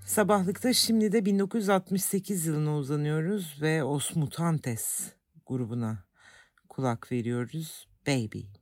Sabahlıkta şimdi de 1968 yılına uzanıyoruz ve Os Mutantes grubuna kulak veriyoruz. Baby.